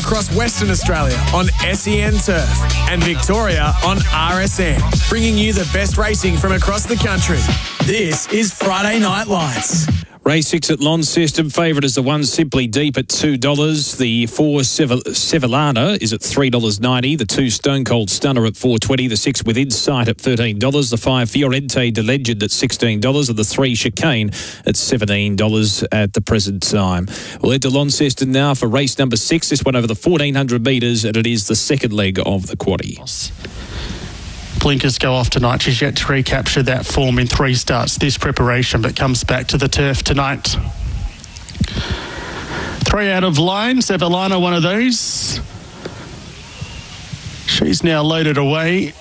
across Western Australia on SEN Turf and Victoria on RSN, bringing you the best racing from across the country. This is Friday Night Lights. Race 6 at Launceston, favourite is the 1 Simply Deep at $2. The 4 Sevillana is at $3.90. The 2 Stone Cold Stunner at $4.20. The 6 Within Sight at $13. The 5 Fiorente de Legend at $16. And the 3 Chicane at $17 at the present time. We'll head to Launceston now for race number 6. This one over the 1,400 metres, and it is the second leg of the quaddie. Blinkers go off tonight. She's yet to recapture that form in 3 starts this preparation, but comes back to the turf tonight. 3 out of line. Sevillana, one of those. She's now loaded away.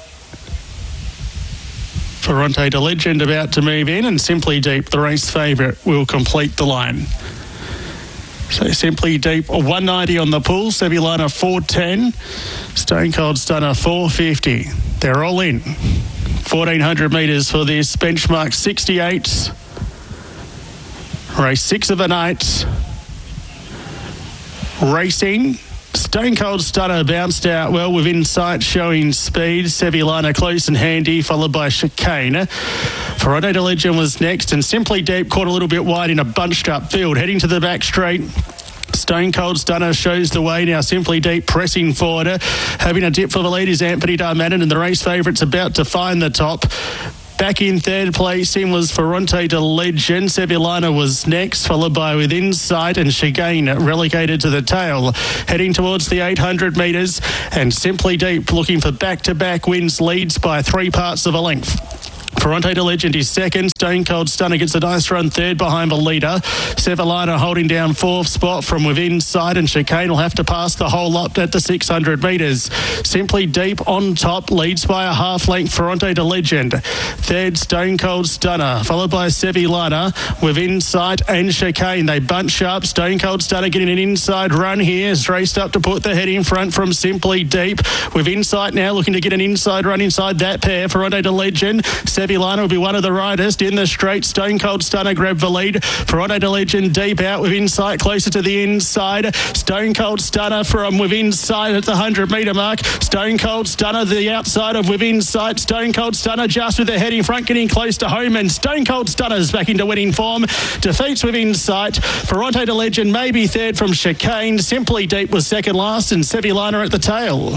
Ferrante de Legend about to move in, and Simply Deep, the race favourite, will complete the line. So Simply Deep, 190 on the pool. Sevillana, 410. Stone Cold Stunner, 450. They're all in. 1,400 metres for this. Benchmark 68. Race 6 of the night. Racing. Stone Cold Stunner bounced out well Within Sight, showing speed. Sevillana close and handy, followed by Chicane. Ferrante de Legend was next, and Simply Deep caught a little bit wide in a bunched up field. Heading to the back straight. Stone Cold Stunner shows the way now. Simply Deep pressing forward. Having a dip for the lead is Anthony Darmanin, and the race favourite's about to find the top. Back in third place in was Ferrante de Legend. Sevillana was next, followed by Within Sight, and Chicane relegated to the tail. Heading towards the 800 metres, and Simply Deep looking for back-to-back wins, leads by 3 parts of a length. Ferrante de Legend is second. Stone Cold Stunner gets a nice run third behind the leader. Sevillana holding down 4th spot from Within Sight, and Chicane will have to pass the whole lot at the 600 metres. Simply Deep on top, leads by a half length. Ferrante de Legend. Third, Stone Cold Stunner, followed by Sevillana, Within Sight and Chicane. They bunch up. Stone Cold Stunner getting an inside run here. Has raced up to put the head in front from Simply Deep. Within Sight now looking to get an inside run inside that pair. Ferrante de Legend. Sevillana will be one of the riders in the straight. Stone Cold Stunner grabbed the lead. Ferrante de Legend deep out Within Sight, closer to the inside. Stone Cold Stunner from Within Sight at the 100 metre mark. Stone Cold Stunner the outside of Within Sight. Stone Cold Stunner just with the head in front, getting close to home, and Stone Cold Stunner's back into winning form. Defeats Within Sight. Ferrante de Legend maybe third from Chicane. Simply Deep was second last, and Sevillana at the tail.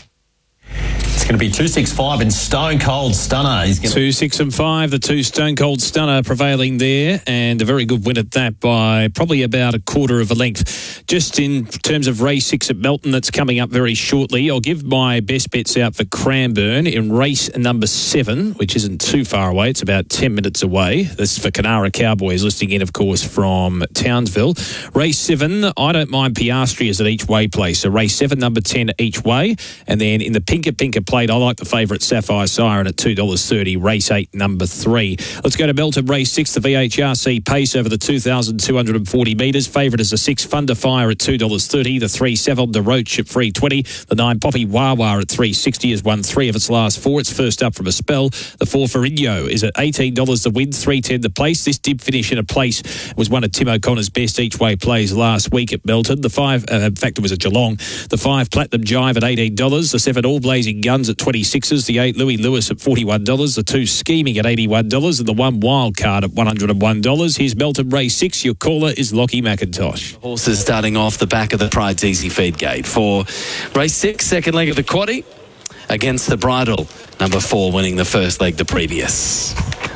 It's going to be 2-6-5 and Stone Cold Stunner. 2, 6 and 5, the 2 Stone Cold Stunner prevailing there, and a very good win at that by probably about a quarter of a length. Just in terms of race 6 at Melton, that's coming up very shortly. I'll give my best bets out for Cranbourne in race number 7, which isn't too far away. It's about 10 minutes away. This is for Canara Cowboys, listing in, of course, from Townsville. Race 7, I don't mind Piastrias at each way place. So race 7, number 10 each way. And then in the Pinker plate, I like the favourite Sapphire Siren at $2.30, race 8, number 3. Let's go to Melton, race 6, the VHRC Pace over the 2,240 metres. Favourite is the 6 Thunder Fire at $2.30, the 3 Savon de Roche at $3.20, the 9 Poppy Wawa at $3.60 has won 3 of its last 4. It's first up from a spell. The 4 Ferrigno is at $18 the win, $3.10 the place. This did finish in a place. It was one of Tim O'Connor's best each way plays last week at Melton. The 5, in fact, it was at Geelong. The 5 Platinum Jive at $18, the 7 All Blazing Guns at $26, the 8 Louis Lewis at $41, the 2 Scheming at $81, and the 1 Wild Card at $101. Here's Melton race 6. Your caller is Lockie McIntosh. Horses starting off the back of the Pride's Easy Feed gate for race 6, second leg of the quaddie against the Bridle. Number 4 winning the first leg the previous.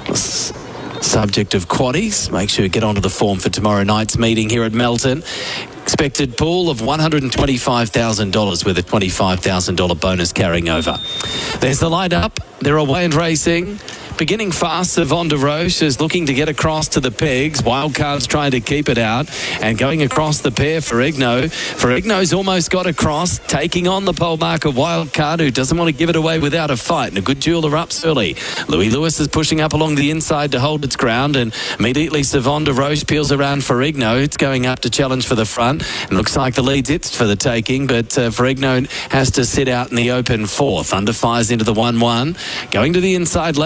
Subject of quaddies. Make sure you get onto the form for tomorrow night's meeting here at Melton. Expected pool of $125,000 with a $25,000 bonus carrying over. There's the light up. They're away and racing. Beginning fast, Savon de Roche is looking to get across to the pegs. Wildcard's trying to keep it out. And going across the pair for Igno. Igno's almost got across, taking on the pole marker Wildcard, who doesn't want to give it away without a fight. And a good jeweler up early. Louis Lewis is pushing up along the inside to hold its ground. And immediately Savon de Roche peels around for Igno. It's going up to challenge for the front. And looks like the lead's it's for the taking. But Igno has to sit out in the open 4th. Under fires into the 1-1. Going to the inside lane, All Blazing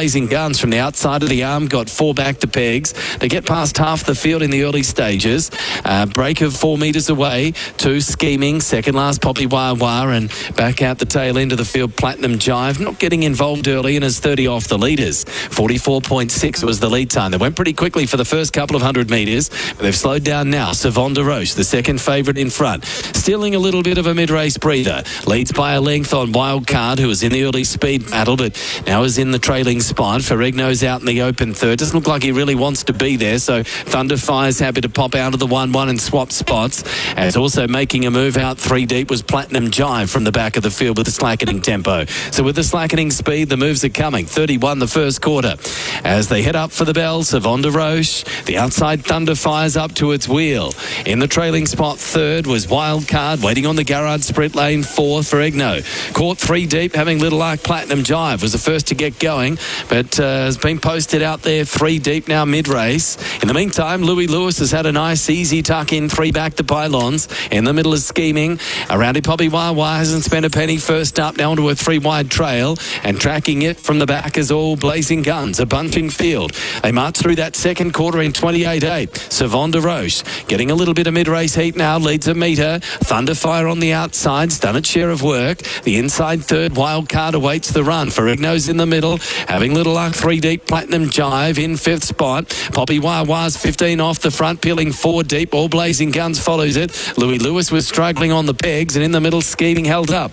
Blazing Guns from the outside of the arm, got 4 back to pegs. They get past half the field in the early stages. Break of 4 metres away to Scheming, second last Poppy Wah Wah, and back out the tail end of the field, Platinum Jive, not getting involved early and is 30 off the leaders. 44.6 was the lead time. They went pretty quickly for the first couple of 100 metres, but they've slowed down now. Savon de Roche, the second favourite in front, stealing a little bit of a mid-race breather. Leads by a length on Wild Card, who was in the early speed battle, but now is in the trailing spot. Ferrigno's out in the open third. Doesn't look like he really wants to be there, so Thunderfire's happy to pop out of the 1-1 and swap spots. As also making a move out 3 deep was Platinum Jive from the back of the field with a slackening tempo. So with the slackening speed, the moves are coming. 31 the first quarter. As they head up for the bell, Savon de Roche, the outside Thunderfire's up to its wheel. In the trailing spot, third was Wild Card, waiting on the Garrard sprint lane, fourth for Igno. Caught 3 deep, having little luck. Platinum Jive was the first to get going, but has been posted out there 3 deep now mid-race. In the meantime, Louis Lewis has had a nice easy tuck in, 3 back to pylons. In the middle is Scheming. Around it, Poppy Wah Wah hasn't spent a penny first up, now onto a 3-wide trail, and tracking it from the back is All Blazing Guns, a bunching field. They march through that second quarter in 28.8. Savon de Roche getting a little bit of mid-race heat now, leads a metre. Thunderfire on the outside's done its share of work. The inside third, Wild Card awaits the run. Ferrigno's in the middle, having little luck, 3 deep. Platinum Jive in 5th spot. Poppy Wah Wah's 15 off the front, peeling 4 deep. All Blazing Guns follows it. Louis Lewis was struggling on the pegs, and in the middle, Scheming held up.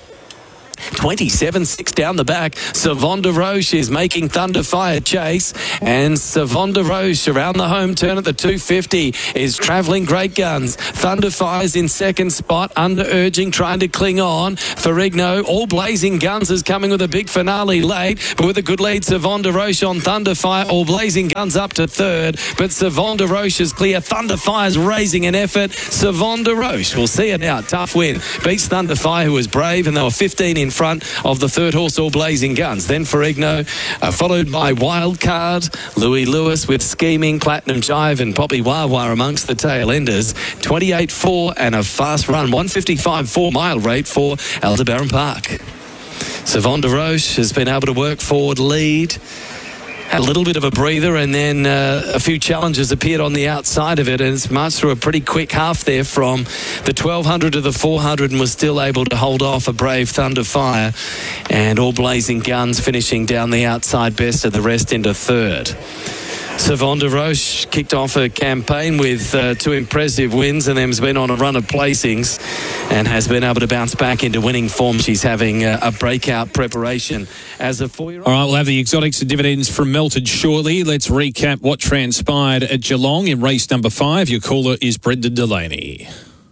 27.6 down the back. Savon de Roche is making Thunderfire chase, and Savon de Roche around the home turn at the 250 is travelling great guns. Thunderfire's in second spot, under urging, trying to cling on. Ferrigno, All Blazing Guns is coming with a big finale late, but with a good lead, Savon de Roche on Thunderfire. All Blazing Guns up to third, but Savon de Roche is clear. Thunderfire's raising an effort. Savon de Roche, we'll see it now. Tough win. Beats Thunderfire, who was brave, and they were 15 in front of the third horse, All Blazing Guns. Then Ferrigno, followed by Wild Card, Louis Lewis with Scheming, Platinum Jive, and Poppy Wah Wah amongst the tail enders. 28.4 and a fast run, 155 mile rate for Aldebaran Park. Savon de Roche has been able to work forward lead. Had a little bit of a breather, and then a few challenges appeared on the outside of it, and it's marched through a pretty quick half there from the 1200 to the 400 and was still able to hold off a brave Thunderfire, and All Blazing Guns finishing down the outside best of the rest into third. Savon de Roche kicked off her campaign with 2 impressive wins, and then has been on a run of placings and has been able to bounce back into winning form. She's having a breakout preparation as a 4-year-old. All right, we'll have the exotics and dividends from Melton shortly. Let's recap what transpired at Geelong in race number 5. Your caller is Brendan Delaney.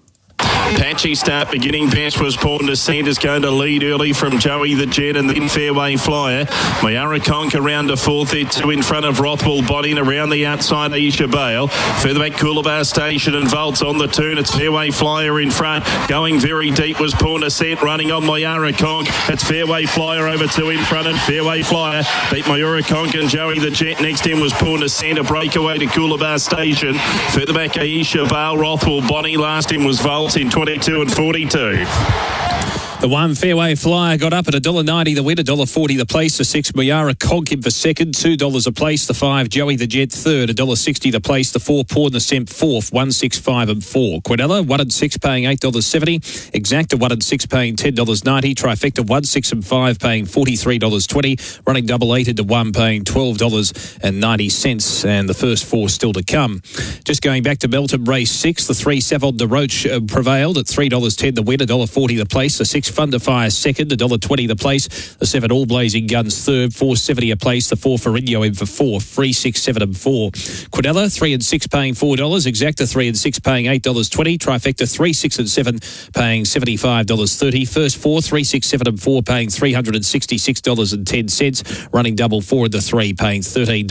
Patchy start beginning. Bash was Pawn Descent is going to lead early from Joey the Jet, and then Fairway Flyer. Mayara Conk around to fourth. They're 2 in front of Rothwell Body, and around the outside Aisha Bale. Further back Coolabah Station and Volts on the turn. It's Fairway Flyer in front. Going very deep was Pawn Descent, running on Mayara Conk. It's Fairway Flyer over 2 in front, and Fairway Flyer beat Mayara Conk and Joey the Jet. Next in was Pawn Descent, a breakaway to Coolabah Station. Further back Aisha Bale, Rothwell Body. Last in was Volts in 22 and 42. The 1 Fairway Flyer got up at $1.90 the win, $1.40 the place. The 6 Mayara Conk in for second, $2 a place. The 5 Joey the Jet third, $1.60 the place. The 4 Pawn Descent fourth, 165 and 4. Quinella 1 and 6 paying $8.70. Exacta 1 and 6 paying $10.90. Trifecta 1, 6 and 5 paying $43.20. Running double 8 into 1 paying $12.90. And the first 4 still to come. Just going back to Melton race 6, the 3 Savon de Roche prevailed at $3.10 the win, $1.40 the place. The 6 Thunderfire second, $1.20 the place. The 7 All Blazing Guns third, $4.70 a place. The 4 Ferrigno in for fourth, 3, 6, 7 and 4. Quinella 3 and 6 paying $4. Exacta 3 and 6 paying $8.20. Trifecta 3, 6 and 7 paying $75.30. First 4, 3, 6, 7 and 4 paying $366.10. Running double 4 and the 3 paying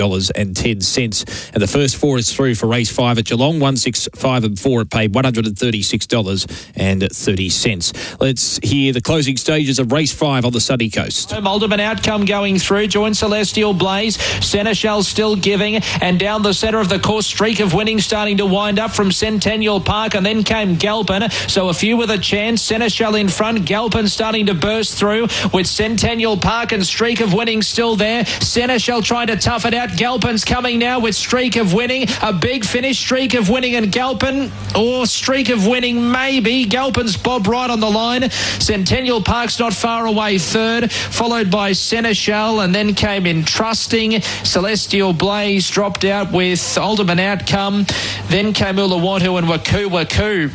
$13.10. And the first 4 is through for race 5 at Geelong. 1, 6, 5 and 4 it paid $136.30. Let's hear here, the closing stages of race 5 on the sunny coast. Alderman Outcome going through, join Celestial Blaze, Seneschal still giving, and down the centre of the course, Streak of Winning starting to wind up from Centennial Park, and then came Galpin, so a few with a chance. Seneschal in front, Galpin starting to burst through with Centennial Park and Streak of Winning still there. Seneschal trying to tough it out. Galpin's coming now with Streak of Winning. A big finish, Streak of Winning and Galpin, or Streak of Winning maybe. Galpin's Bob right on the line. Centennial Park's not far away third, followed by Seneschal, and then came in Trusting. Celestial Blaze dropped out with Alderman Outcome. Then came Uluwatu and Waku Waku.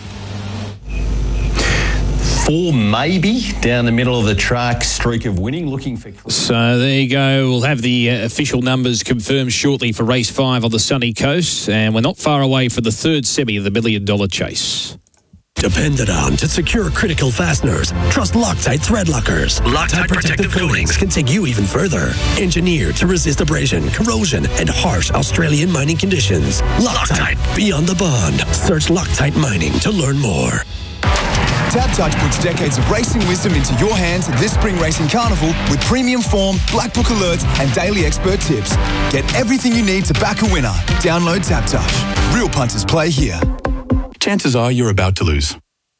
4 maybe down the middle of the track. Streak of Winning looking for... So there you go. We'll have the official numbers confirmed shortly for race 5 on the sunny coast, and we're not far away from the third semi of the $1 Million Chase. Depended on to secure critical fasteners. Trust Loctite thread lockers. Loctite protective coatings can take you even further. Engineered to resist abrasion, corrosion, and harsh Australian mining conditions. Loctite, beyond the bond. Search Loctite Mining to learn more. TABtouch puts decades of racing wisdom into your hands this Spring Racing Carnival with premium form, black book alerts, and daily expert tips. Get everything you need to back a winner. Download TABtouch. Real punters play here. Chances are you're about to lose.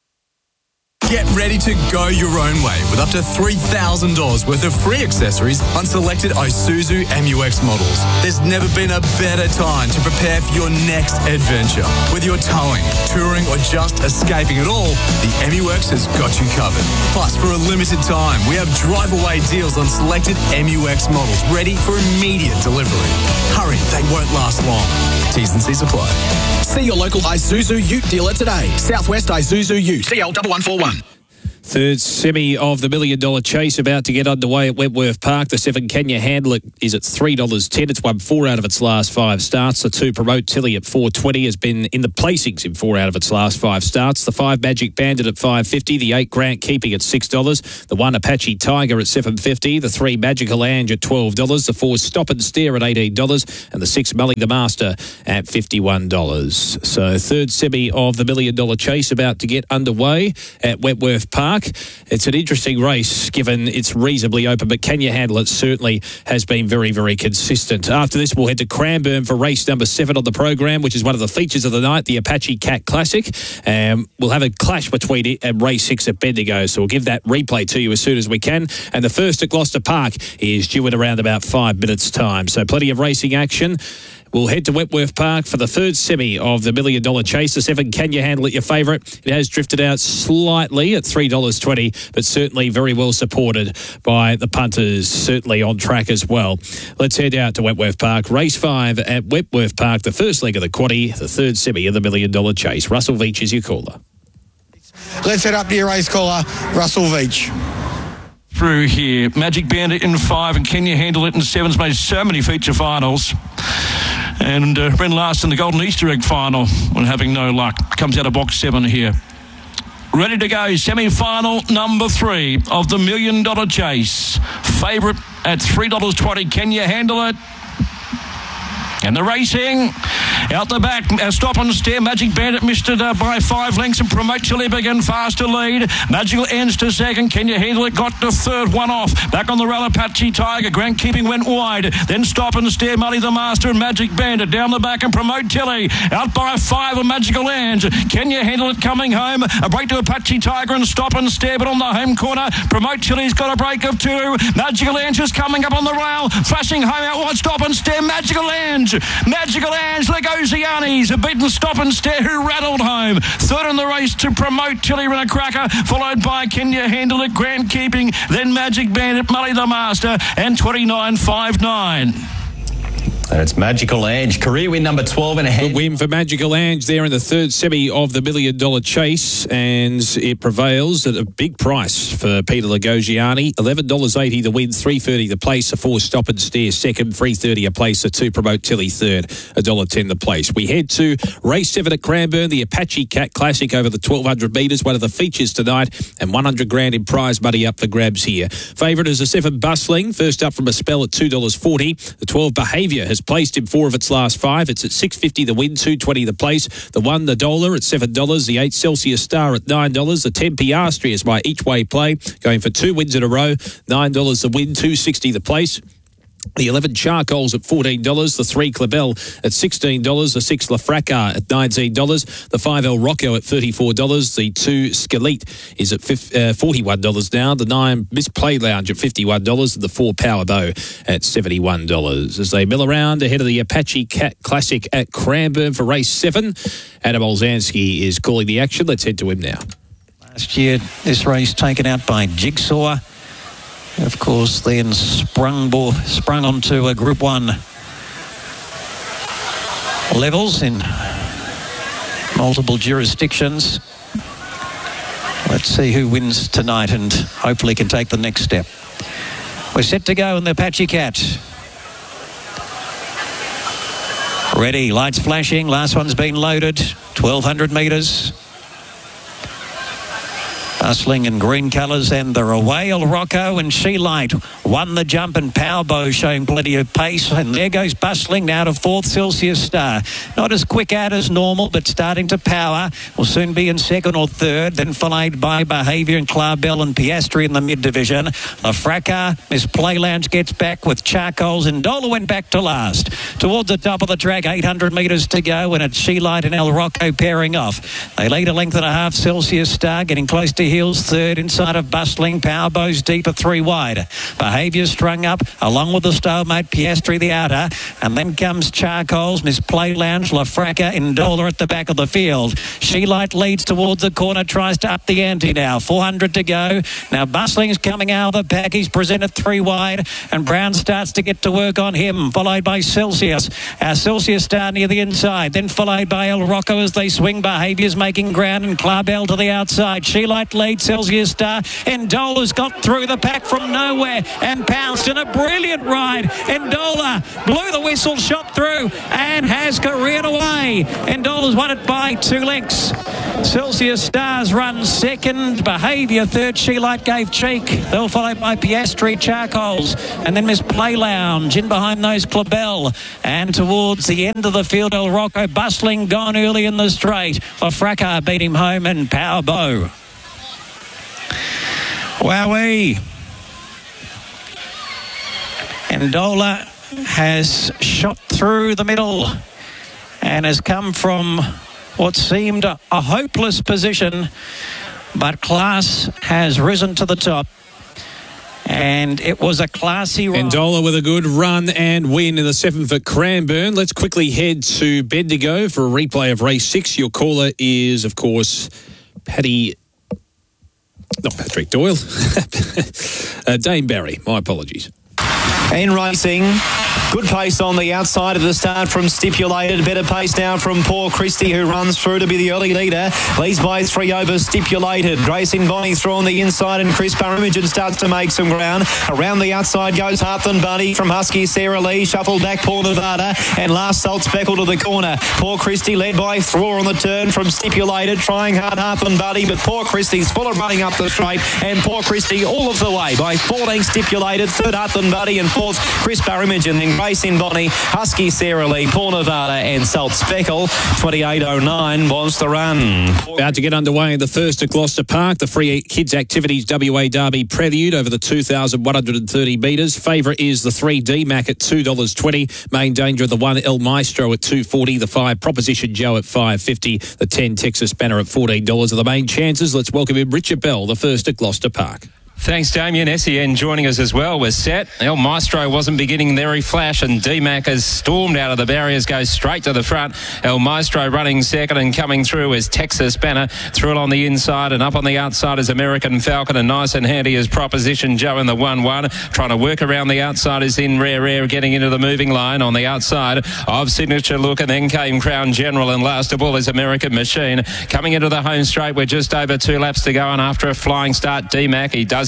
Get ready to go your own way with up to $3,000 worth of free accessories on selected Isuzu MU-X models. There's never been a better time to prepare for your next adventure. Whether you're towing, touring, or just escaping it all, the MU-X has got you covered. Plus, for a limited time, we have drive-away deals on selected MU-X models ready for immediate delivery. Hurry, they won't last long. T's and C's apply. See your local Isuzu Ute dealer today. Southwest Isuzu Ute. CL1141. Third semi of the $1 Million Chase about to get underway at Wentworth Park. The 7 Can You Handle It is at $3.10. It's won 4 out of its last 5 starts. The 2 Promote Tilly at $4.20 has been in the placings in 4 out of its last 5 starts. The 5 Magic Bandit at $5.50. The 8 Grant Keeping at $6. The 1 Apache Tiger at $7.50. The 3 Magical Ange at $12. The 4 Stop and Stare at $18. And the 6 Mully the Master at $51. So third semi of the $1 Million Chase about to get underway at Wentworth Park. It's an interesting race given it's reasonably open, but Can You Handle It certainly has been very, very consistent. After this, we'll head to Cranbourne for race number 7 on the program, which is one of the features of the night, the Apache Cat Classic. We'll have a clash between it and race 6 at Bendigo, so we'll give that replay to you as soon as we can. And the first at Gloucester Park is due in around about 5 minutes' time. So plenty of racing action. We'll head to Wentworth Park for the third semi of the $1 Million Chase. The 7 Can You Handle It, your favourite. It has drifted out slightly at $3.20, but certainly very well supported by the punters, certainly on track as well. Let's head out to Wentworth Park. Race 5 at Wentworth Park, the first leg of the quaddie, the third semi of the $1 Million Chase. Russell Veach is your caller. Let's head up to your race caller, Russell Veach. Through here, Magic Bandit in 5 and Can You Handle It in 7's made so many feature finals. And ran last in the Golden Easter Egg final when having no luck. Comes out of box 7 here. Ready to go, semi-final number 3 of the $1 Million Chase. Favourite at $3.20. Can You Handle It? And the racing out the back, Stop and Stare. Magic Bandit missed it by 5 lengths, and Promote Chili began fast to lead. Magical Ends to second. Can You Handle It? Got the third, one off. Back on the rail, Apache Tiger. Grant Keeping went wide. Then Stop and Stare, Mully the Master and Magic Bandit down the back, and Promote Tilly out by 5 of Magical Ends. Can You Handle It coming home? A break to Apache Tiger and Stop and Stare, but on the home corner, Promote Tilly's got a break of 2. Magical Ends is coming up on the rail, flashing home out wide. Stop and Stare, Magical Ends. Magical Ange, there goes the Yannies, a beaten Stop and Stare who rattled home. Third in the race to Promote Tilly and a cracker, followed by Can You Handle It, Grant Keeping, then Magic Bandit, Mully the Master, and 29.59. And it's Magical Ange, career win number 12 and a half. Good win for Magical Ange there in the third semi of the $1 Million Chase, and it prevails at a big price for Peter Lagogiani. $11.80 the win, $3.30 the place, a 4 Stop and Stare second, $3.30 a place, a 2 Promote Tilly third, $1.10 the place. We head to race 7 at Cranbourne, the Apache Cat Classic over the 1,200 metres, one of the features tonight, and $100,000 in prize money up for grabs here. Favourite is a 7 Bustling, first up from a spell at $2.40. The 12 Behaviour has placed in 4 of its last 5. It's at $6.50 the win, $2.20 the place. The 1, the Dollar, at $7. The 8, Celsius Star at $9. The 10, Piastri is my each-way play, going for 2 wins in a row. $9 the win, $2.60 the place. The 11 Charcoals at $14, the 3 Clabell at $16, the 6 Lafraca at $19, the 5 El Rocco at $34, the 2 Skelete is at $41 now, the 9 Misplay Lounge at $51, and the 4 Power Bow at $71. As they mill around ahead of the Apache Cat Classic at Cranbourne for race 7, Adam Olzanski is calling the action. Let's head to him now. Last year, this race taken out by Jigsaw. Of course, then sprung onto a Group 1 levels in multiple jurisdictions. Let's see who wins tonight and hopefully can take the next step. We're set to go in the Apache Cat. Ready, lights flashing, last one's been loaded, 1,200 metres. Bustling in green colours, and they're away. El Rocco and She Light won the jump, and Power Bow showing plenty of pace. And there goes Bustling now to 4th, Celsius Star. Not as quick out as normal, but starting to power. Will soon be in 2nd or 3rd, then followed by Behaviour and Clabell and Piastri in the mid-division. Lafraca, Misplay Lounge gets back with Charcoals, and Dola went back to last. Towards the top of the track, 800 metres to go, and it's She Light and El Rocco pairing off. They lead a length and a half, Celsius Star getting close to heels, 3rd inside of Bustling. Power Bow's deeper, 3 wide. Behaviour strung up along with the stalemate Piastri the outer, and then comes Charcoals, Misplay Lounge, Lafraca and Dola at the back of the field. She Light leads towards the corner, tries to up the ante now. 400 to go. Now Bustling's coming out of the pack. He's presented 3 wide, and Brown starts to get to work on him, followed by Celsius. Celsius Star near the inside, then followed by El Rocco as they swing. Behaviour's making ground, and Clabell to the outside. She Light lead, Celsius Star, and Dola's got through the pack from nowhere and pounced in a brilliant ride. And Dola blew the whistle, shot through, and has careered away. And Dola's won it by 2 lengths. Celsius Star's run 2nd, Behaviour 3rd, She Light gave cheek. They'll followed by Piastri, Charcoals, and then Misplay Lounge in behind those Clabell. And towards the end of the field, El Rocco Bustling gone early in the straight. Lafraca beat him home, and Power Bow. Wowee. And Dola has shot through the middle and has come from what seemed a hopeless position, but class has risen to the top. And it was a classy ride. And Dola with a good run and win in the 7th at Cranbourne. Let's quickly head to Bendigo for a replay of race 6. Your caller is, of course, not Patrick Doyle. Dane Barry. My apologies. In racing, good pace on the outside of the start from Stipulated. Better pace now from Paul Christie, who runs through to be the early leader. Leads by 3 over Stipulated. Grayson Bonnie through on the inside, and Chris Barrimogen starts to make some ground. Around the outside goes Heartland Bunny from Husky Sarah Lee. Shuffle back Paul Nevada, and last Salt Speckle to the corner. Paul Christie led by Thrower on the turn from Stipulated. Trying hard Heartland Bunny, but Paul Christie's full of running up the straight, and Paul Christie all of the way by 14 Stipulated. 3rd Heartland Bunny, and 4th Chris Barrimogen, then Grayson Bonnie, Husky Sarah Lee, Paul Nevada and Salt Speckle. 28.09 was the run. About to get underway in the 1st at Gloucester Park, the free kids activities WA Derby Prelude over the 2,130 metres. Favourite is the 3 D-Mac at $2.20. Main danger of the 1 El Maestro at $2.40. The 5 Proposition Joe at $5.50. The 10 Texas Banner at $14 are the main chances. Let's welcome in Richard Bell, the 1st at Gloucester Park. Thanks, Damien. SEN joining us as well. We're set. El Maestro wasn't beginning there. He flashed, and D-Mac has stormed out of the barriers, goes straight to the front. El Maestro running 2nd, and coming through is Texas Banner. Through it on the inside, and up on the outside is American Falcon, and nice and handy is Proposition Joe in the 1-1. Trying to work around the outside is In Rare Air, getting into the moving line on the outside of Signature Look, and then came Crown General, and last of all is American Machine. Coming into the home straight, we're just over 2 laps to go, and after a flying start, D-Mac, he does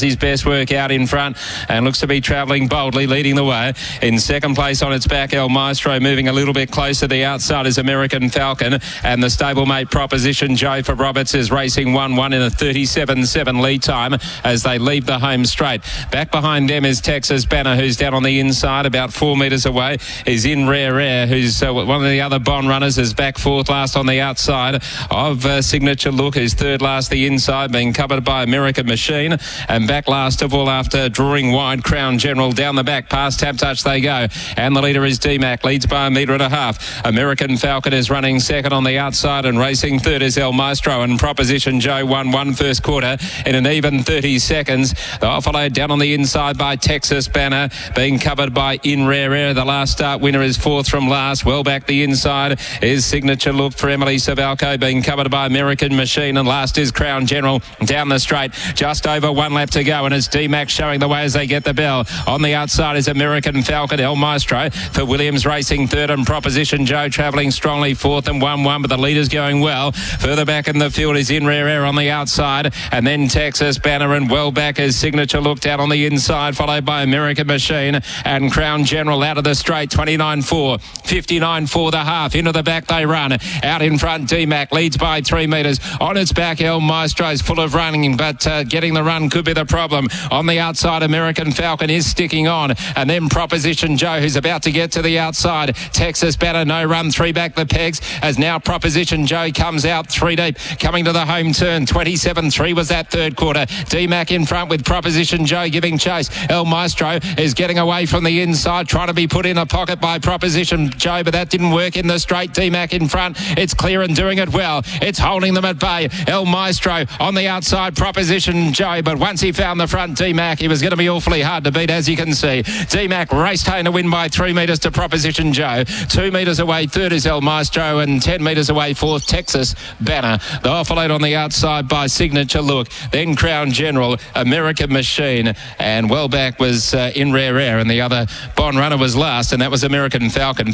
his best work out in front and looks to be travelling boldly, leading the way. In second place on its back, El Maestro, moving a little bit closer. The outside is American Falcon, and the stablemate Proposition Joe for Roberts is racing 1-1 in a 37.7 lead time as they leave the home straight. Back behind them is Texas Banner, who's down on the inside about 4 metres away. Is In Rare Air, who's one of the other Bond runners, is back fourth last on the outside of Signature Look, who's third last the inside, being covered by American Machine, and back last of all after drawing wide, Crown General. Down the back past Tap Touch they go, and the leader is D-Mac, leads by 1.5 metres. American Falcon is running second on the outside, and racing third is El Maestro, and Proposition Joe 1-1 first quarter in an even 30 seconds. They're followed down on the inside by Texas Banner, being covered by In Rare Air. The last start winner is fourth from last. Well back the inside is Signature Look for Emily Savalco, being covered by American Machine, and last is Crown General down the straight. Just over 1 lap to go, and it's D-Mac showing the way as they get the bell. On the outside is American Falcon. El Maestro for Williams racing third, and Proposition Joe travelling strongly fourth, and 1-1, but the leader's going well. Further back in the field is In Rare Air on the outside, and then Texas Banner, and well back is Signature Look down on the inside, followed by American Machine and Crown General out of the straight. 29.4, 59.4 the half. Into the back they run. Out in front, D-Mac leads by 3 metres. On its back, El Maestro's full of running, but getting the run could be the problem. On the outside, American Falcon is sticking on, and then Proposition Joe, who's about to get to the outside. Texas Banner, no run, 3 back the pegs, as now Proposition Joe comes out 3 deep, coming to the home turn. 27.3 was that third quarter. D-Mac in front with Proposition Joe giving chase. El Maestro is getting away from the inside, trying to be put in a pocket by Proposition Joe, but that didn't work in the straight. D-Mac in front, it's clear and doing it well. It's holding them at bay. El Maestro on the outside, Proposition Joe, but once he found the front, D-Mac, he was going to be awfully hard to beat, as you can see. D-Mac raced home to win by 3 metres to Proposition Joe. 2 metres away, third is El Maestro, and 10 metres away, fourth, Texas Banner. They were followed on the outside by Signature Look, then Crown General, American Machine, and well back was In Rare Air, and the other Bond runner was last, and that was American Falcon.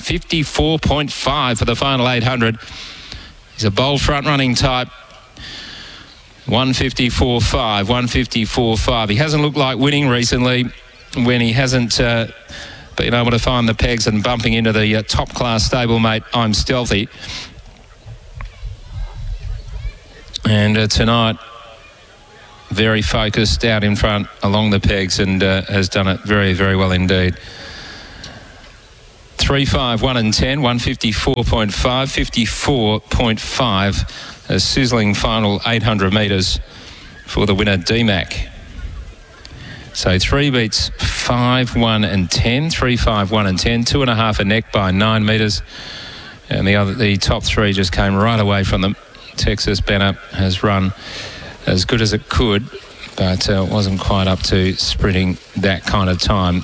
54.5 for the final 800. He's a bold front-running type. 154.5, 154.5. He hasn't looked like winning recently when he hasn't been able to find the pegs and bumping into the top-class stablemate I'm Stealthy. And tonight, very focused out in front along the pegs, and has done it very, very well indeed. 3, 5, 1 and 10, 154.5, 54.5. A sizzling final 800 metres for the winner, D-Mac. So 3 beats 5, 1 and 10, 3, 5, 1 and 10, 2.5 a neck by 9 metres. And the top 3 just came right away from them. Texas Banner has run as good as it could, but wasn't quite up to sprinting that kind of time.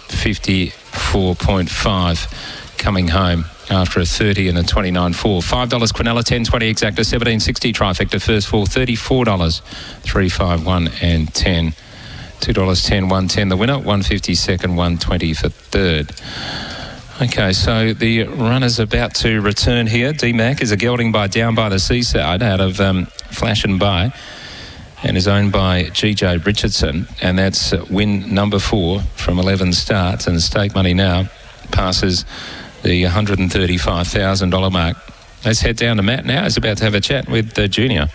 54.5 coming home after a 30 and a 29.4. $5 Quinella, 10.20 exacta, 17.60 trifecta. First fall $34. 3, 5, 1 and 10. $2.10, 110 the winner, 152nd, 120 for third. Okay, so the runner's about to return here. D-Mac is a gelding by Down by the Seaside out of Flash and Bay, and is owned by G.J. Richardson, and that's win number 4 from 11 starts, and the stake money now passes the $135,000 mark. Let's head down to Matt now. He's about to have a chat with Junior.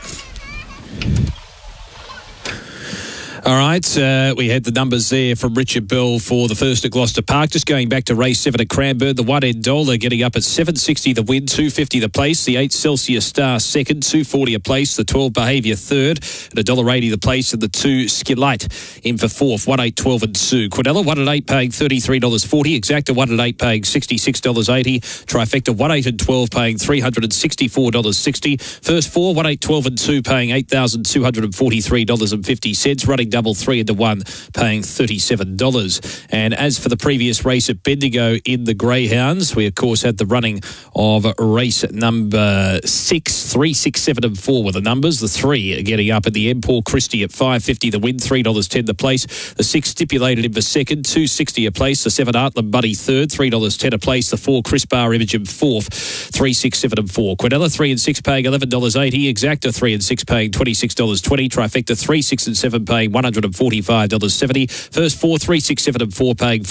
All right, we had the numbers there from Richard Bell for the first at Gloucester Park. Just going back to race 7 at Cranbourne, the 1 Ed Dollar getting up at 7.60 the win, 2.50 the place. The 8 Celsius Star second, 2.40 a place. The 12 Behaviour third, at $1.80 the place. And the 2 Skilite in for fourth, 1, 8, 12 and 2. Quinella 1 at 8 paying $33.40. Exacta 1 at 8 paying $66.80. Trifecta 1, 8 and 12 paying $364.60. First 4, 1, 8, 12 and 2 paying $8,243.50. Running double 3 into 1 paying $37. And as for the previous race at Bendigo in the Greyhounds, we of course had the running of race number 6, 3, 6, 7 and 4 were the numbers. The 3 are getting up at the M. Paul Christie at $5.50 the win, $3.10 the place. The 6 stipulated in for second, $2.60 a place. The 7 Artland Buddy third, $3.10 a place. The 4 Chris Bar Imogen fourth, 3, 6, 7 and 4. Quinella 3 and 6 paying $11.80. Exacta 3 and 6 paying $26.20. Trifecta 3, 6 and 7 paying $145.70. First 4, 3, 6, 7 and 4 paying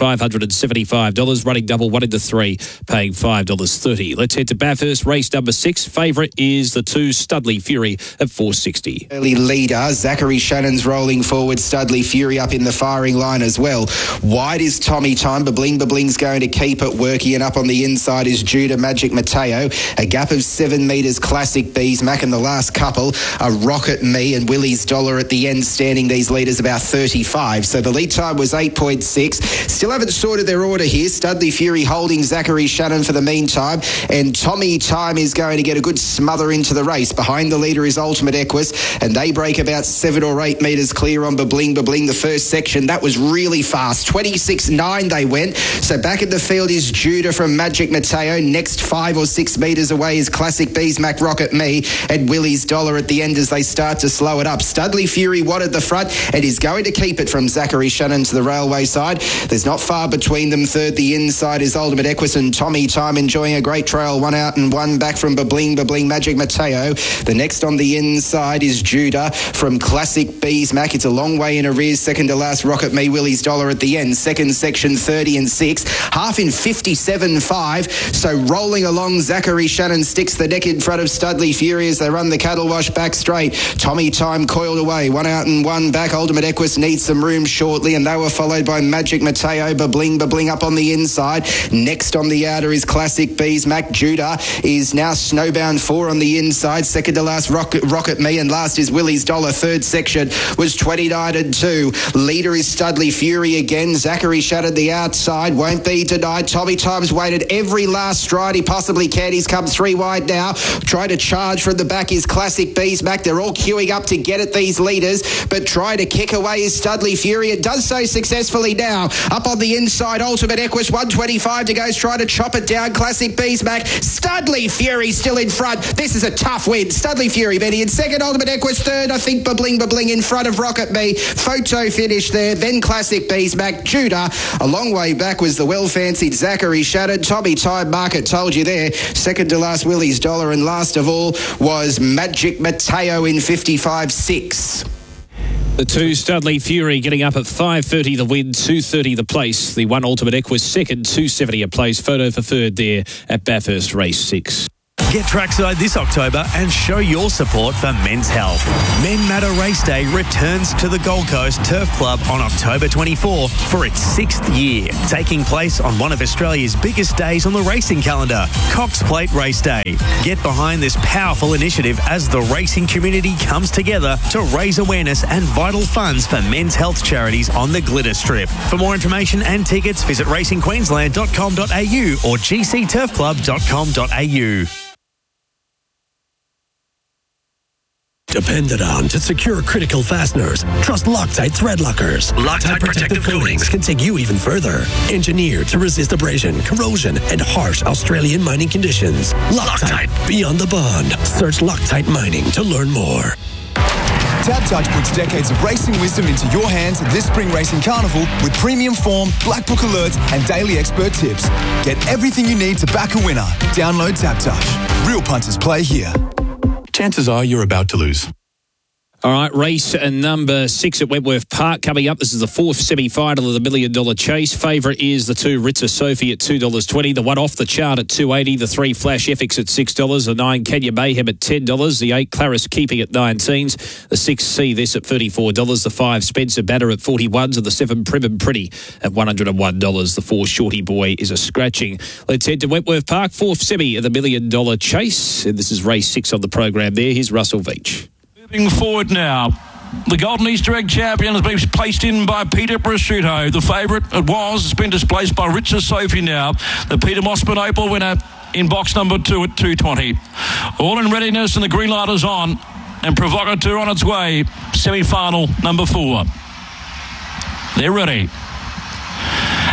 $575. Running double 1 into 3 paying $5.30. Let's head to Bathurst. Race number 6. Favourite is the 2 Studley Fury at $4.60. Early leader, Zachary Shannon's rolling forward. Studley Fury up in the firing line as well. Wide is Tommy Time. Babling's going to keep it working, and up on the inside is Judah Magic Mateo. A gap of 7 metres, Classic Bees Mac, and the last couple are Rocket Me and Willie's Dollar at the end, standing these leaders about 35. So the lead time was 8.6. Still haven't sorted their order here. Studley Fury holding Zachary Shannon for the meantime, and Tommy Time is going to get a good smother into the race. Behind the leader is Ultimate Equus, and they break about 7 or 8 metres clear on Babling. The first section, that was really fast. 26.9 they went. So back in the field is Judah from Magic Mateo. Next 5 or 6 metres away is Classic Bees Mac, Rocket Me, and Willie's Dollar at the end as they start to slow it up. Studley Fury at the front and is going to keep it from Zachary Shannon to the railway side. There's not far between them. Third, the inside is Ultimate Equus and Tommy Time enjoying a great trail. 1 out and 1 back from Babling Magic Mateo. The next on the inside is Judah from Classic Bees Mac. It's a long way in arrears. Second to last, Rocket Me, Willie's Dollar at the end. Second section, 30 and 6. Half in 57.5. So rolling along, Zachary Shannon sticks the neck in front of Studley Fury as they run the cattle wash back straight. Tommy Time coiled away. 1 out and 1 back. Ultimate Equus needs some room shortly, and they were followed by Magic Mateo. Babling up on the inside. Next on the outer is Classic Bees Mac. Judah is now Snowbound 4 on the inside. Second to last, Rocket Me, and last is Willie's Dollar. Third section was 29 and 2. Leader is Studley Fury again. Zachary Shannon the outside. Won't be denied. Tommy Time's waited every last stride he possibly can. He's come 3 wide now. Trying to charge from the back is Classic Bees Mac. They're all queuing up to get at these leaders, but trying to kick away is Studley Fury. It does so successfully now. Up on the inside, Ultimate Equus, 125 to go. Is trying to chop it down. Classic Bees Mac. Studley Fury still in front. This is a tough win. Studley Fury, Benny in second. Ultimate Equus third. I think Babling in front of Rocket Me. Photo finish there. Then Classic Bees Mac. Judah. A long way back was the well-fancied Zachary Shannon. Tommy Time Market told you there. Second to last, Willie's Dollar. And last of all was Magic Mateo in 55.6. The 2 Studley Fury getting up at 5.30 the win, 2.30 the place. The 1 Ultimate Equus second, 2.70 a place. Photo for third there at Bathurst Race 6. Get trackside this October and show your support for men's health. Men Matter Race Day returns to the Gold Coast Turf Club on October 24 for its 6th year, taking place on one of Australia's biggest days on the racing calendar, Cox Plate Race Day. Get behind this powerful initiative as the racing community comes together to raise awareness and vital funds for men's health charities on the Glitter Strip. For more information and tickets, visit racingqueensland.com.au or gcturfclub.com.au. Depended on to secure critical fasteners. Trust Loctite Thread Lockers. Loctite protective coatings can take you even further. Engineered to resist abrasion, corrosion, and harsh Australian mining conditions. Loctite, beyond the bond. Search Loctite Mining to learn more. Tab Touch puts decades of racing wisdom into your hands this spring racing carnival with premium form, black book alerts, and daily expert tips. Get everything you need to back a winner. Download Tab Touch. Real punters play here. Chances are you're about to lose. All right, race number 6 at Wentworth Park coming up. This is the 4th semi-final of the $1 Million Chase. Favourite is the 2 Ritza Sophie at $2.20. The 1 off the chart at $2.80. The 3 Flash Ethics at $6. The 9 Kenya Mayhem at $10. The 8 Claris Keeping at 19s. The 6 See This at $34. The 5 Spencer Banner at $41s. And the 7 Prim and Pretty at $101. The 4 Shorty Boy is a scratching. Let's head to Wentworth Park, 4th semi of the $1 Million Chase. And this is race 6 on the program there. Here's Russell Veach. Moving forward now, the Golden Easter Egg champion has been placed in by Peter Prosciutto. The favourite has been displaced by Ritza Sophie now. The Peter Mossman Opal winner in box number 2 at $2.20. All in readiness and the green light is on. And Provocateur on its way. Semi-final number 4. They're ready.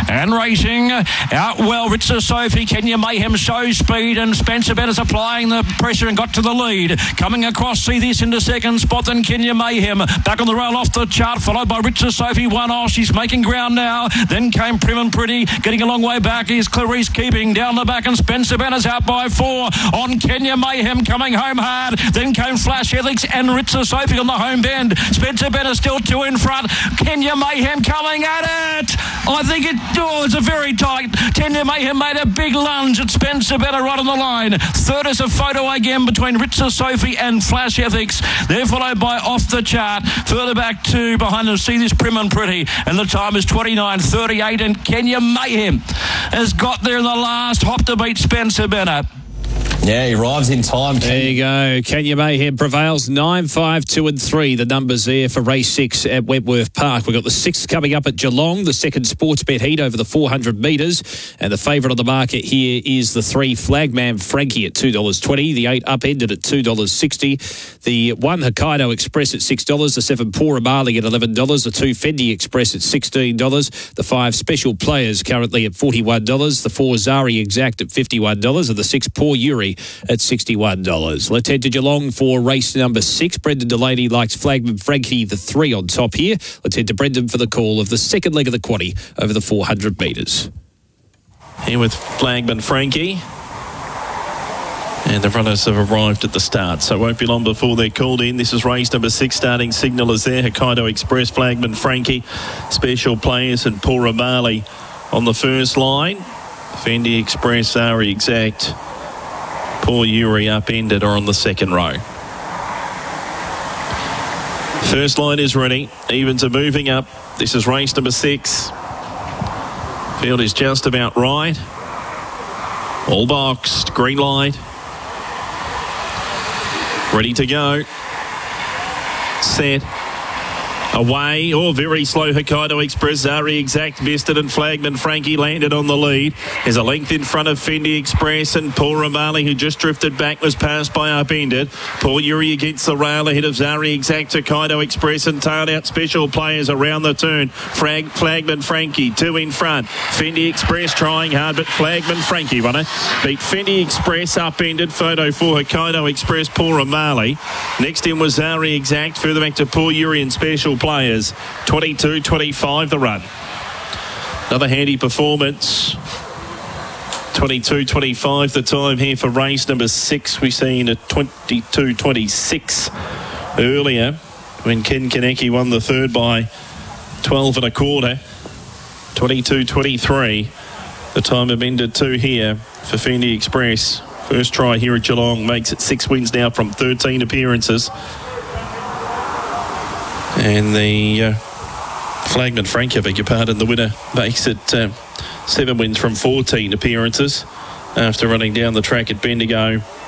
and racing. Out well, Ritzer Sophie, Kenya Mayhem shows speed, and Spencer Bennett's applying the pressure and got to the lead. Coming across, see this into second spot, then Kenya Mayhem. Back on the rail off the chart, followed by Ritzer Sophie, 1 off. She's making ground now. Then came Prim and Pretty, getting a long way back is Clarice Keeping down the back, and Spencer Bennett's out by 4 on Kenya Mayhem, coming home hard. Then came Flash Ethics and Ritzer Sophie on the home bend. Spencer Bennett still 2 in front. Kenya Mayhem coming at it. I think it's a very tight. Kenya Mayhem made a big lunge at Spencer Bennett right on the line. Third is a photo again between Ritzer Sophie and Flash Ethics. They're followed by Off the Chart. Further back 2 behind them, see this Prim and Pretty. And the time is 29:38, and Kenya Mayhem has got there in the last hop to beat Spencer Bennett. Yeah, he arrives in time. There you go. Kenya Mayhem prevails 9, 5, 2 and 3. The numbers there for race 6 at Wentworth Park. We've got the 6th coming up at Geelong, the second sports bet heat over the 400 metres. And the favourite on the market here is the 3 Flagman Frankie at $2.20. The 8 upended at $2.60. The 1 Hokkaido Express at $6. The 7 Pora Marley at $11. The 2 Fendi Express at $16. The 5 Special Players currently at $41. The 4 Zari Exact at $51. And the 6 Poor Yuri at $61. Let's head to Geelong for race number 6. Brendan Delaney likes Flagman Frankie, the 3 on top here. Let's head to Brendan for the call of the second leg of the quaddie over the 400 metres. Here with Flagman Frankie. And the runners have arrived at the start, so it won't be long before they're called in. This is race number 6. Starting signal is there. Hokkaido Express, Flagman Frankie, Special Players and Pora Marley on the first line. Fendi Express, Zari Exact, Poor Yuri upended are on the second row. First line is ready. Evens are moving up. This is race number 6. Field is just about right. All boxed. Green light. Ready to go. Set. Away, very slow Hokkaido Express. Zari Exact missed it, and Flagman Frankie landed on the lead. There's a length in front of Fendi Express, and Paul Ramali, who just drifted back, was passed by Upended. Paul Yuri against the rail ahead of Zari Exact, Hokkaido Express, and tailed out Special Players around the turn. Flagman Frankie, 2 in front. Fendi Express trying hard, but Flagman Frankie runner beat Fendi Express, Upended. Photo for Hokkaido Express, Paul Ramali. Next in was Zari Exact, further back to Paul Yuri and Special Players. 22-25 the run. Another handy performance. 22-25 the time here for race number 6. We've seen a 22-26 earlier when Ken Kaneki won the third by 12 1/4. 22-23 the time amended 2 here for Fendi Express. First try here at Geelong, makes it 6 wins now from 13 appearances. And the Flagman Frankie, I beg your pardon, the winner makes it 7 wins from 14 appearances after running down the track at Bendigo